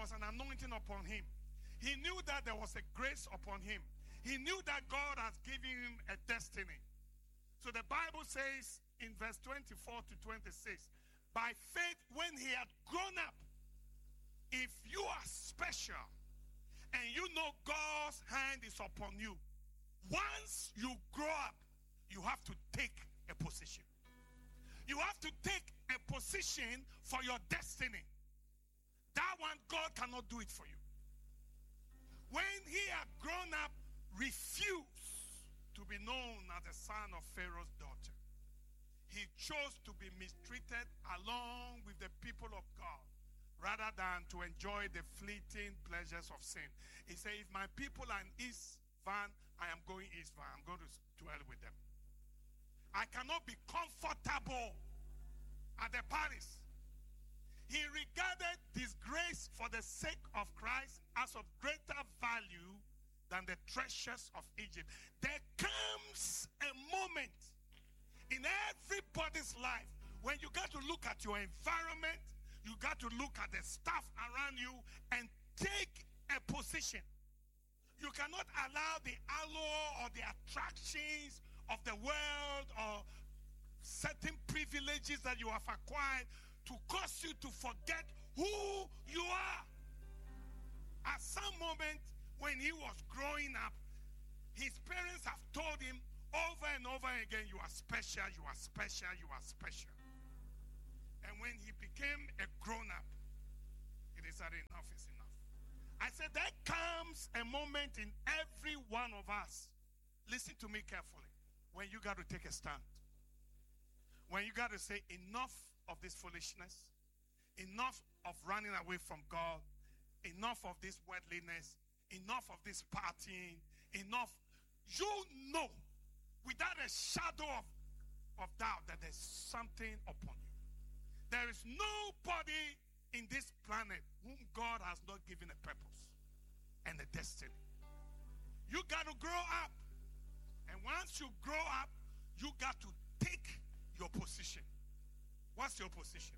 was an anointing upon him. He knew that there was a grace upon him. He knew that God has given him a destiny. So the Bible says in verse 24 to 26, by faith when he had grown up, if you are special and you know God's hand is upon you, once you grow up, you have to take a position. You have to take a position for your destiny. That one, God cannot do it for you. When he had grown up, refused to be known as the son of Pharaoh's daughter. He chose to be mistreated along with the people of God rather than to enjoy the fleeting pleasures of sin. He said, if my people are in East Van, I am going East Van. I'm going to dwell with them. I cannot be comfortable at the palace. He regarded disgrace for the sake of Christ as of greater value than the treasures of Egypt. There comes a moment in everybody's life when you got to look at your environment, you got to look at the stuff around you and take a position. You cannot allow the allure or the attractions of the world or certain privileges that you have acquired to cause you to forget who you are. At some moment when he was growing up, his parents have told him over and over again, you are special, you are special, you are special. And when he became a grown-up, it is that enough is enough. I said there comes a moment in every one of us, listen to me carefully, when you got to take a stand. When you got to say enough of this foolishness, enough of running away from God, enough of this worldliness, enough of this partying, enough. You know without a shadow of doubt that there's something upon you. There is nobody in this planet whom God has not given a purpose and a destiny. You got to grow up. And once you grow up, you got to take your position. What's your position?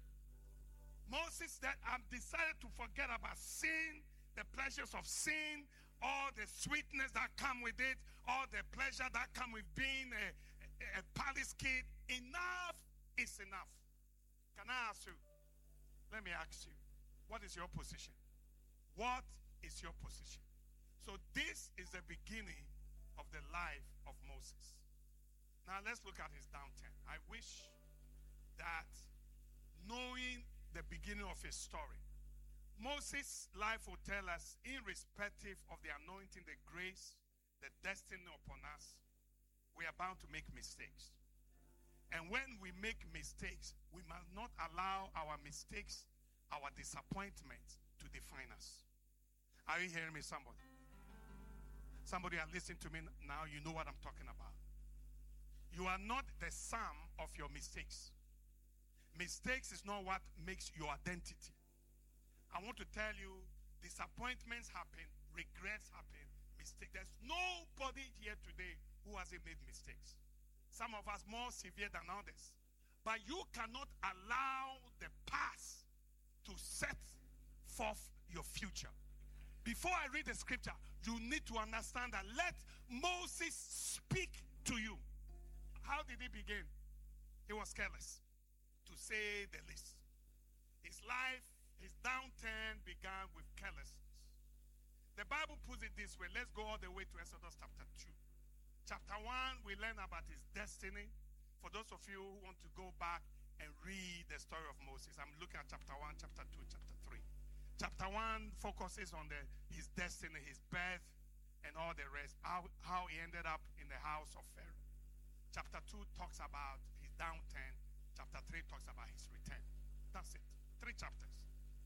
Moses said, I've decided to forget about sin, the pleasures of sin, all the sweetness that come with it, all the pleasure that come with being a palace kid. Enough is enough. Can I ask you? Let me ask you. What is your position? What is your position? So this is the beginning of the life of Moses. Now let's look at his downturn. I wish that knowing the beginning of his story, Moses' life will tell us, irrespective of the anointing, the grace, the destiny upon us, we are bound to make mistakes. And when we make mistakes, we must not allow our mistakes, our disappointments to define us. Are you hearing me, somebody? Somebody are listening to me now, you know what I'm talking about. You are not the sum of your mistakes. Mistakes is not what makes your identity. I want to tell you, disappointments happen, regrets happen, mistakes. There's nobody here today who hasn't made mistakes. Some of us more severe than others. But you cannot allow the past to set forth your future. Before I read the scripture, you need to understand that let Moses speak to you. How did he begin? He was careless, to say the least. His life, his downturn began with carelessness. The Bible puts it this way. Let's go all the way to Exodus chapter 2. Chapter 1, we learn about his destiny. For those of you who want to go back and read the story of Moses, I'm looking at chapter 1, chapter 2, chapter 3. Chapter 1 focuses on his destiny, his birth, and all the rest, how he ended up in the house of Pharaoh. Chapter 2 talks about his downturn. Chapter 3 talks about his return. That's it. 3 chapters.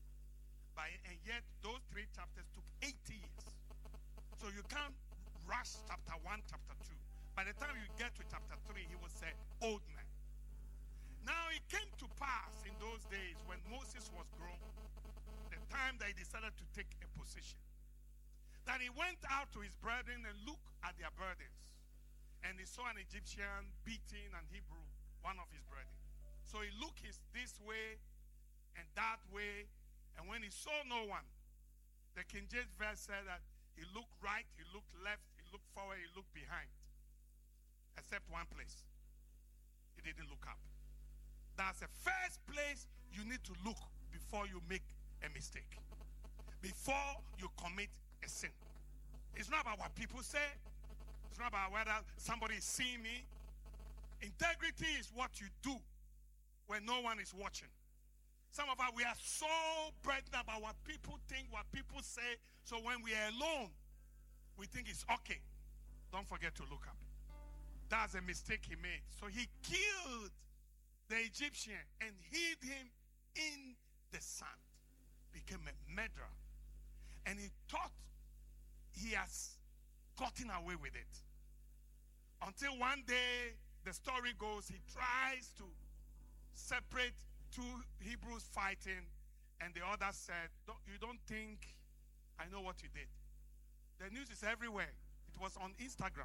And yet, those 3 chapters took 80 years. So you can't rush chapter 1, chapter 2. By the time you get to chapter 3, he was an old man. Now, it came to pass in those days when Moses was grown, the time that he decided to take a position, that he went out to his brethren and looked at their burdens. And he saw an Egyptian beating an Hebrew, one of his brethren. So he looked this way and that way. And when he saw no one, The King James verse said that he looked right, he looked left, he looked forward, he looked behind. Except one place. He didn't look up. That's the first place you need to look before you make a mistake. Before you commit a sin. It's not about what people say. It's not about whether somebody is seeing me. Integrity is what you do when no one is watching. Some of us, we are so burdened about what people think, what people say. So when we are alone, we think it's okay. Don't forget to look up. That's a mistake he made. So he killed the Egyptian and hid him in the sand. Became a murderer. And he thought he has gotten away with it. Until one day, the story goes, he tries to separate two Hebrews fighting, and the other said, you don't think I know what you did? The news is everywhere. It was on Instagram.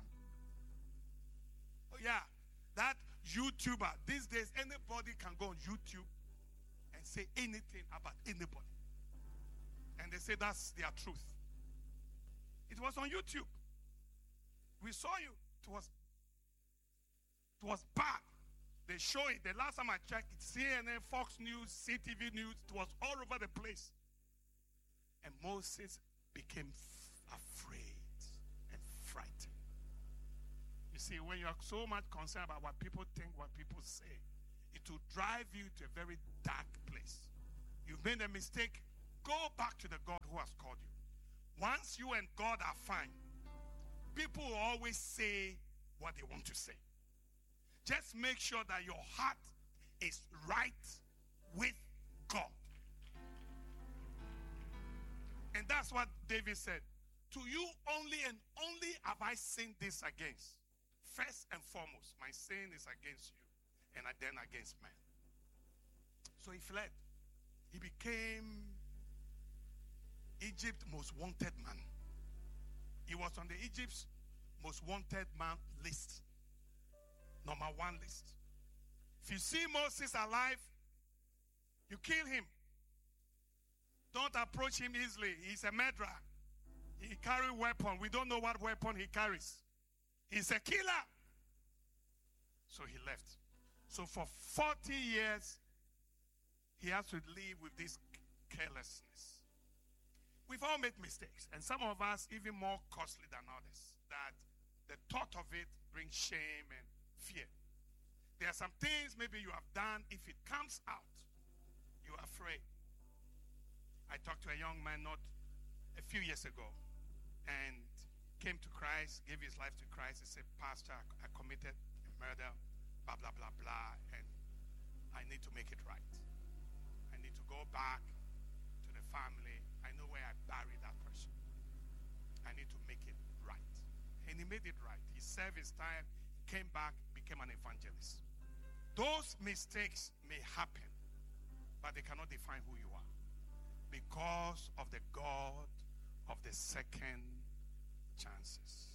Oh yeah, that YouTuber. These days, anybody can go on YouTube and say anything about anybody. And they say that's their truth. It was on YouTube. We saw you. It was bad. They show it. The last time I checked it, CNN, Fox News, CTV News, it was all over the place. And Moses became afraid and frightened. You see, when you are so much concerned about what people think, what people say, it will drive you to a very dark place. You've made a mistake. Go back to the God who has called you. Once you and God are fine, people will always say what they want to say. Just make sure that your heart is right with God. And that's what David said. To you only and only have I sinned this against. First and foremost, my sin is against you and then against man. So he fled. He became Egypt's most wanted man. He was on the Egypt's most wanted man list. Number 1 list. If you see Moses alive, you kill him. Don't approach him easily. He's a murderer. He carries weapon. We don't know what weapon he carries. He's a killer. So he left. So for 40 years, he has to live with this carelessness. We've all made mistakes, and some of us even more costly than others, that the thought of it brings shame and fear. There are some things maybe you have done, if it comes out, you're afraid. I talked to a young man not a few years ago, and came to Christ, gave his life to Christ. He said, Pastor, I committed a murder, blah, blah, blah, blah, and I need to make it right. I need to go back to the family. I know where I buried that person. I need to make it right. And he made it right. He served his time, came back, became an evangelist. Those mistakes may happen, but they cannot define who you are, because of the God of the second chances.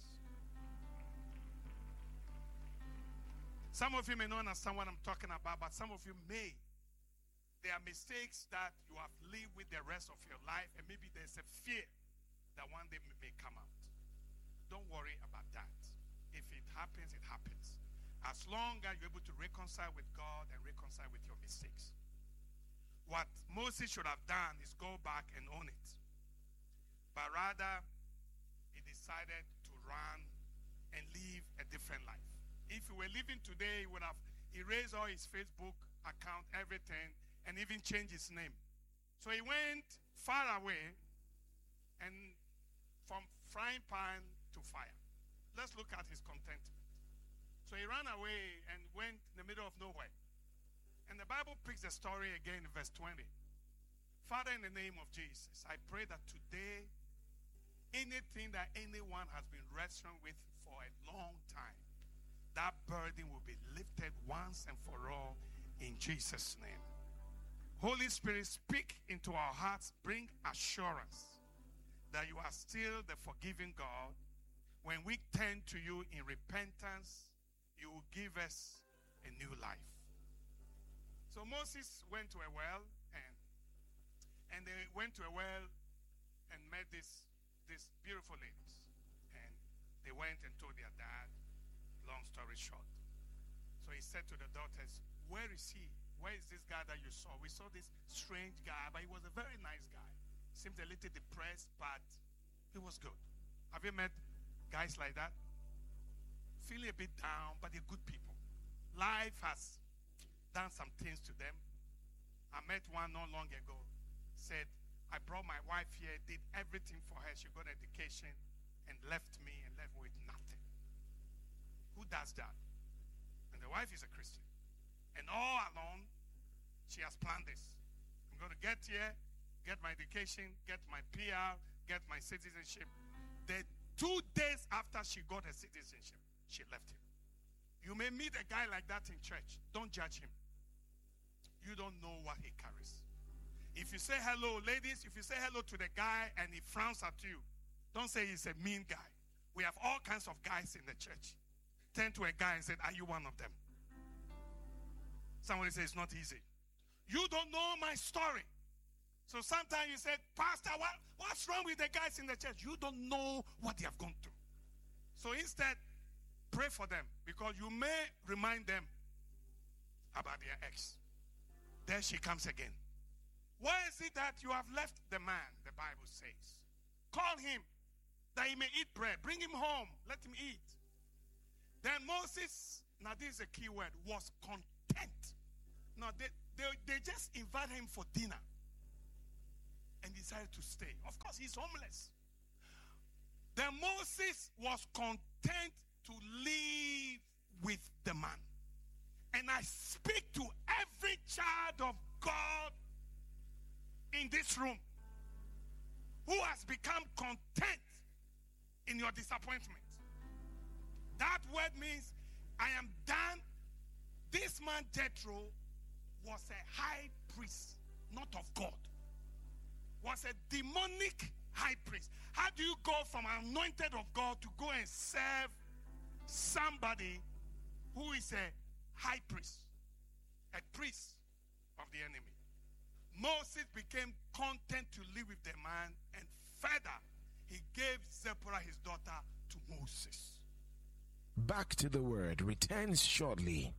Some of you may not understand what I'm talking about, but some of you may. There are mistakes that you have lived with the rest of your life, and maybe there's a fear that one day may come out. Don't worry about that. If it happens, it happens. As long as you're able to reconcile with God and reconcile with your mistakes. What Moses should have done is go back and own it. But rather, he decided to run and live a different life. If he were living today, he would have erased all his Facebook account, everything, and even changed his name. So he went far away, and from frying pan to fire. Let's look at his contentment. So he ran away and went in the middle of nowhere. And the Bible picks the story again in verse 20. Father, in the name of Jesus, I pray that today, anything that anyone has been wrestling with for a long time, that burden will be lifted once and for all in Jesus' name. Holy Spirit, speak into our hearts, bring assurance that you are still the forgiving God. When we turn to you in repentance, you will give us a new life. So Moses went to a well, and they went to a well, and met these beautiful ladies. And they went and told their dad, long story short. So he said to the daughters, where is he? Where is this guy that you saw? We saw this strange guy, but he was a very nice guy. Seemed a little depressed, but he was good. Have you met guys like that? Feeling a bit down, but they're good people. Life has done some things to them. I met one not long ago. Said, I brought my wife here, did everything for her. She got education and left me and left with nothing. Who does that? And the wife is a Christian. And all along, she has planned this. I'm going to get here, get my education, get my PR, get my citizenship. The 2 days after she got her citizenship, she left him. You may meet a guy like that in church. Don't judge him. You don't know what he carries. If you say hello, ladies, if you say hello to the guy and he frowns at you, don't say he's a mean guy. We have all kinds of guys in the church. Turn to a guy and say, are you one of them? Somebody says it's not easy. You don't know my story. So sometimes you say, Pastor, what's wrong with the guys in the church? You don't know what they have gone through. So instead, pray for them, because you may remind them about their ex. There she comes again. Why is it that you have left the man, the Bible says? Call him that he may eat bread. Bring him home. Let him eat. Then Moses, now this is a key word, was content. Now they just invited him for dinner and decided to stay. Of course, he's homeless. Then Moses was content to live with the man. And I speak to every child of God in this room who has become content in your disappointment. That word means I am done. This man Jethro was a high priest, not of God. Was a demonic high priest. How do you go from anointed of God to go and serve somebody who is a high priest, a priest of the enemy? Moses became content to live with the man, and further, he gave Zipporah his daughter to Moses. Back to the Word returns shortly.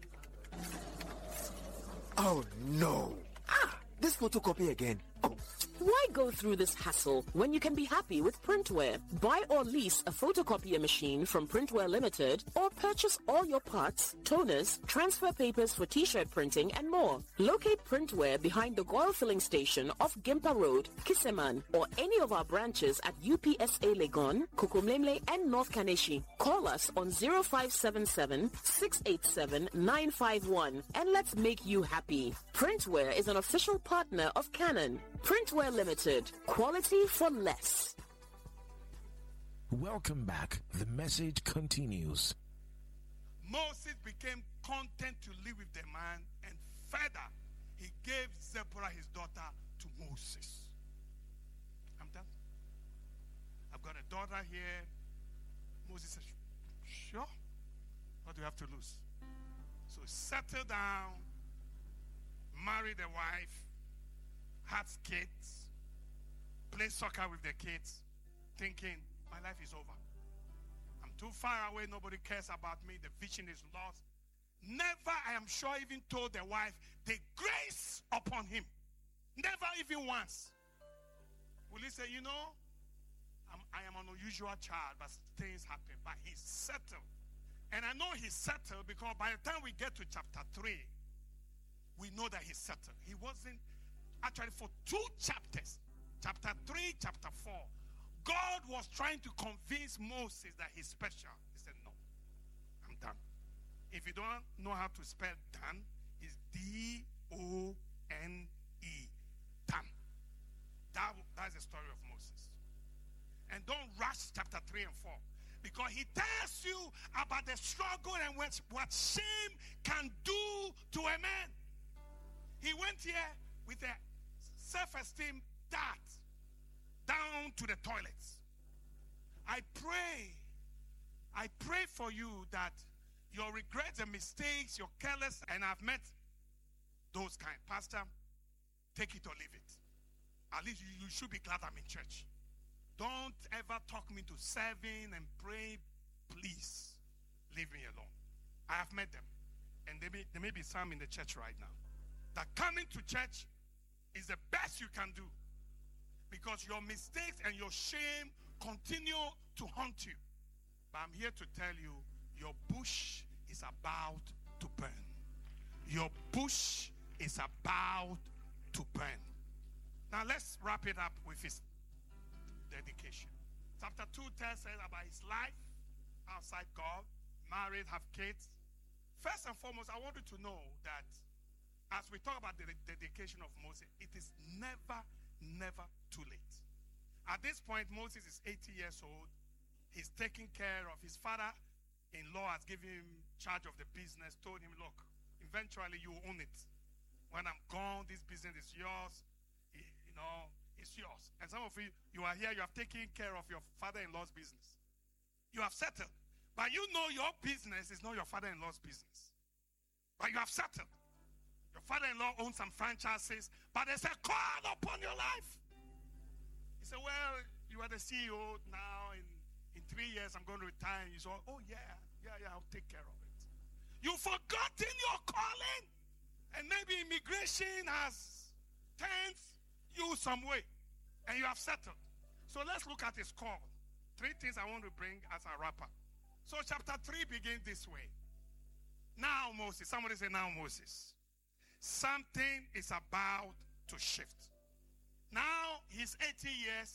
Oh no! This photocopy again. Oh. Why go through this hassle when you can be happy with Printware? Buy or lease a photocopier machine from Printware Limited, or purchase all your parts, toners, transfer papers for t-shirt printing, and more. Locate Printware behind the Goyle Filling Station off Gimpa Road, Kiseman, or any of our branches at UPSA Legon, Kokomlemle, and North Kaneshi. Call us on 0577-687-951 and let's make you happy. Printware is an official partner of Canon. Printware Limited. Quality for less. Welcome back. The message continues. Moses became content to live with the man, and further, he gave Zipporah his daughter to Moses. I'm done. I've got a daughter here. Moses said, sure. What do you have to lose? So settle down, marry the wife, had kids, play soccer with the kids, thinking, my life is over. I'm too far away, nobody cares about me, the vision is lost. Never, I am sure, even told the wife, the grace upon him. Never even once. Will he say, you know, I am an unusual child, but things happen. But he's settled. And I know he's settled because by the time we get to chapter 3, we know that he's settled. He wasn't. Actually, for 2 chapters, chapter 3, chapter 4, God was trying to convince Moses that he's special. He said, no, I'm done. If you don't know how to spell done, it's D-O-N-E, done. That's the story of Moses. And don't rush chapter 3 and 4, because he tells you about the struggle and what shame can do to a man. He went here with a self-esteem down to the toilets. I pray for you that your regrets and mistakes, your careless, and I've met those kind. Pastor, take it or leave it. At least you should be glad I'm in church. Don't ever talk me to serving and praying. Please, leave me alone. I have met them. And there may be some in the church right now. That coming to church is the best you can do. Because your mistakes and your shame continue to haunt you. But I'm here to tell you, your bush is about to burn. Your bush is about to burn. Now let's wrap it up with his dedication. Chapter 2 tells us about his life outside God, married, have kids. First and foremost, I want you to know that as we talk about the dedication of Moses, it is never too late. At this point, Moses is 80 years old. He's taking care of his father-in-law, has given him charge of the business, told him, look, eventually you own it. When I'm gone, this business is yours. It's yours. And some of you are here, you have taken care of your father-in-law's business. You have settled. But you know your business is not your father-in-law's business. But you have settled. Your father-in-law owns some franchises, but there's a call upon your life. He said, well, you are the CEO now. In 3 years, I'm going to retire. And you say, oh, yeah, I'll take care of it. You've forgotten your calling. And maybe immigration has turned you some way. And you have settled. So let's look at his call. 3 things I want to bring as a wrap-up. So chapter 3 begins this way. Now Moses, somebody say now Moses. Something is about to shift. Now he's 80 years